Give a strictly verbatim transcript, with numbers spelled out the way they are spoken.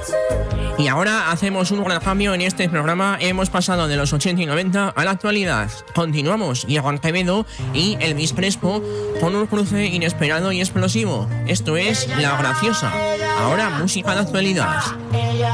Y ahora hacemos un gran cambio en este programa. Hemos pasado de los ochenta y noventa a la actualidad. Continuamos, Diego Acevedo y Elvis Crespo con un cruce inesperado y explosivo. Esto es La Graciosa. Ahora música de actualidad.